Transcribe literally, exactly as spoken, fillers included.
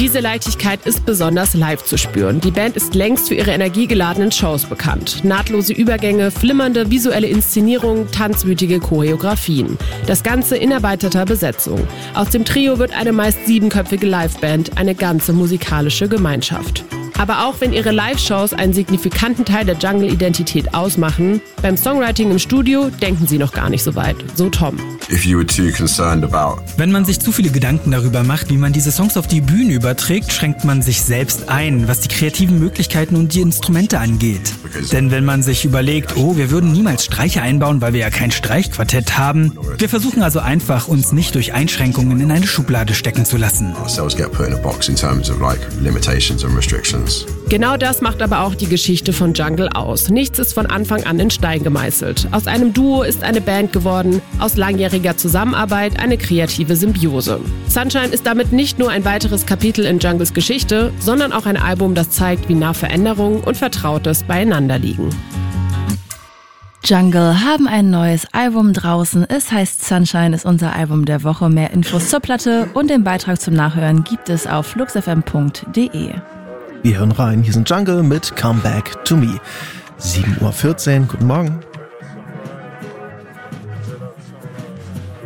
Diese Leichtigkeit ist besonders live zu spüren. Die Band ist längst für ihre energiegeladenen Shows bekannt. Nahtlose Übergänge, flimmernde visuelle Inszenierungen, tanzwütige Choreografien. Das Ganze in erweiterter Besetzung. Aus dem Trio wird eine meist siebenköpfige Liveband, eine ganze musikalische Gemeinschaft. Aber auch wenn ihre Live-Shows einen signifikanten Teil der Jungle-Identität ausmachen, beim Songwriting im Studio denken sie noch gar nicht so weit. So Tom. Wenn man sich zu viele Gedanken darüber macht, wie man diese Songs auf die Bühne überträgt, schränkt man sich selbst ein, was die kreativen Möglichkeiten und die Instrumente angeht. Denn wenn man sich überlegt, oh, wir würden niemals Streicher einbauen, weil wir ja kein Streichquartett haben. Wir versuchen also einfach, uns nicht durch Einschränkungen in eine Schublade stecken zu lassen. Genau das macht aber auch die Geschichte von Jungle aus. Nichts ist von Anfang an in Stein gemeißelt. Aus einem Duo ist eine Band geworden, aus langjähriger Zusammenarbeit eine kreative Symbiose. Sunshine ist damit nicht nur ein weiteres Kapitel in Jungles Geschichte, sondern auch ein Album, das zeigt, wie nah Veränderung und Vertrautes beieinander liegen. Jungle haben ein neues Album draußen. Es heißt Sunshine, ist unser Album der Woche. Mehr Infos zur Platte und den Beitrag zum Nachhören gibt es auf fluxfm punkt de. Wir hören rein. Hier sind Jungle mit Come Back to Me. sieben Uhr vierzehn. Guten Morgen.